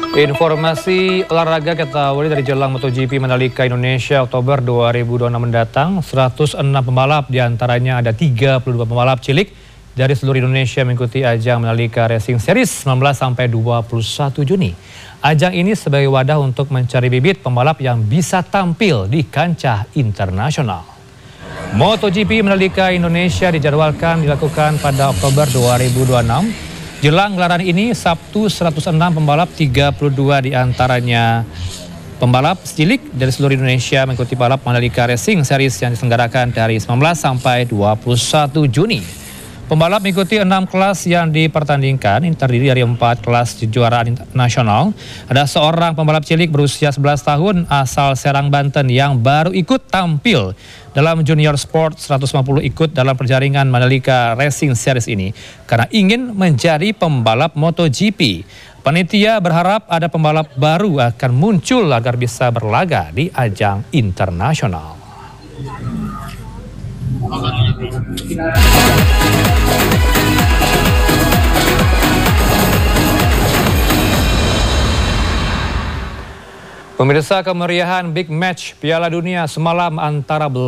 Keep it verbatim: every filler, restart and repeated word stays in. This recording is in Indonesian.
Informasi olahraga kita awali dari jelang MotoGP Mandalika Indonesia Oktober dua ribu dua puluh enam mendatang. seratus enam pembalap, diantaranya ada tiga puluh dua pembalap cilik dari seluruh Indonesia mengikuti ajang Mandalika Racing Series sembilan belas sampai dua puluh satu Juni. Ajang ini sebagai wadah untuk mencari bibit pembalap yang bisa tampil di kancah internasional. MotoGP Mandalika Indonesia dijadwalkan dilakukan pada Oktober dua ribu dua puluh enam. Jelang gelaran ini, Sabtu seratus enam pembalap, tiga puluh dua diantaranya pembalap cilik dari seluruh Indonesia mengikuti balap Mandalika Racing Series yang diselenggarakan dari sembilan belas sampai dua puluh satu Juni. Pembalap mengikuti enam kelas yang dipertandingkan, ini terdiri dari empat kelas kejuaraan nasional. Ada seorang pembalap cilik berusia sebelas tahun asal Serang, Banten yang baru ikut tampil dalam Junior Sport seratus lima puluh ikut dalam perjaringan Mandalika Racing Series ini karena ingin menjadi pembalap MotoGP. Panitia berharap ada pembalap baru akan muncul agar bisa berlaga di ajang internasional. Pemirsa, kemeriahan big match Piala Dunia semalam antara